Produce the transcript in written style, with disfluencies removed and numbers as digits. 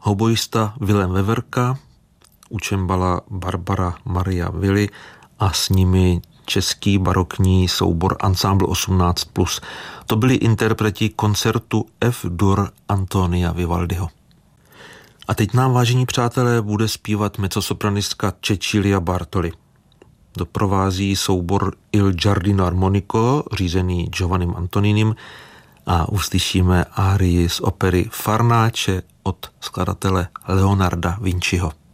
hoboista Vilém Veverka, u čembala Barbara Maria Willi a s nimi český barokní soubor Ensemble 18+. To byli interpreti koncertu F-dur Antonia Vivaldiho. A teď nám, vážení přátelé, bude zpívat mezzosopranistka Cecilia Bartoli. Doprovází soubor Il Giardino Armonico, řízený Giovannim Antoninim, a uslyšíme árii z opery Farnace od skladatele Leonarda Vinciho.